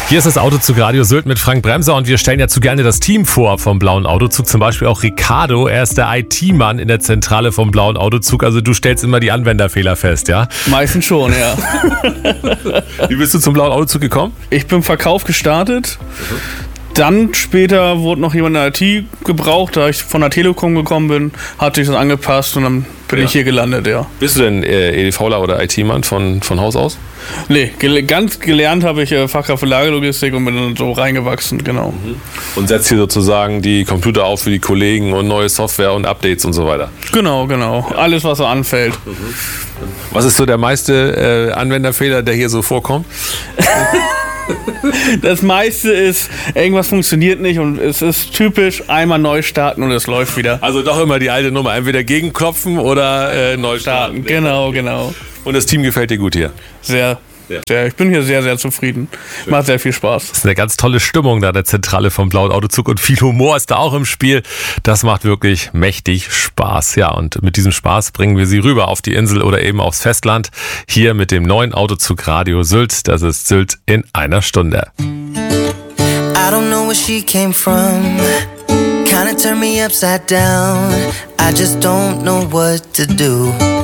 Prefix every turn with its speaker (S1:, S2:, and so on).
S1: Hier ist das Autozug Radio Sylt mit Frank Bremser und wir stellen ja zu gerne das Team vor vom Blauen Autozug. Zum Beispiel auch Ricardo, er ist der IT-Mann in der Zentrale vom Blauen Autozug. Also du stellst immer die Anwenderfehler fest, ja?
S2: Meistens schon, ja.
S1: Wie bist du zum Blauen Autozug gekommen?
S2: Ich bin im Verkauf gestartet. Dann später wurde noch jemand in der IT gebraucht, da ich von der Telekom gekommen bin, hat sich das angepasst und dann bin ich hier gelandet, ja.
S1: Bist du denn EDVler oder IT-Mann von Haus aus?
S2: Nee, ganz gelernt habe ich Fachkraft für Lagerlogistik und bin dann so reingewachsen, genau.
S1: Und setzt hier sozusagen die Computer auf für die Kollegen und neue Software und Updates und so weiter?
S2: Genau. Alles, was so anfällt.
S1: Was ist so der meiste Anwenderfehler, der hier so vorkommt?
S2: Das meiste ist, irgendwas funktioniert nicht und es ist typisch, einmal neu starten und es läuft wieder.
S1: Also doch immer die alte Nummer, entweder gegenklopfen oder neu starten.
S2: Genau.
S1: Und das Team gefällt dir gut hier?
S2: Sehr. Ich bin hier sehr, sehr zufrieden. Macht sehr viel Spaß.
S1: Das ist eine ganz tolle Stimmung da, der Zentrale vom Blauen Autozug, und viel Humor ist da auch im Spiel. Das macht wirklich mächtig Spaß. Ja, und mit diesem Spaß bringen wir Sie rüber auf die Insel oder eben aufs Festland. Hier mit dem neuen Autozug Radio Sylt. Das ist Sylt in einer Stunde.
S3: I don't know where she came from. Kinda turned me upside down. I just don't know what to do.